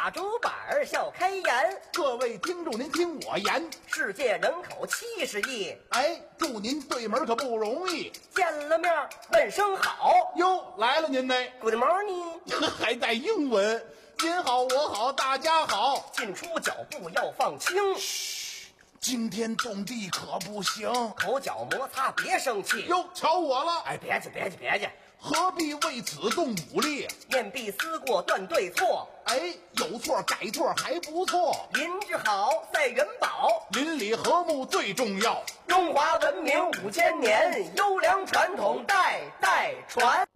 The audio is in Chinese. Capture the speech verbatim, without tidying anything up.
打竹板笑开颜。 各位听众，您听我言， 世界人口七十亿， 哎，祝您对门可不容易。 见了面问声好。 哟，来了您呢 Good morning， 还带英文。您好，我好，大家好。 进出脚步要放轻， 嘘，惊天动地可不行。 口角摩擦别生气。 哟，瞧我了。 哎，别介别介别介， 何必为此动武力？ 面壁思过断对错。 哎，有错改错还不错。 邻居好赛元宝， 邻里和睦最重要。 中华文明五千年，优良传统代代传。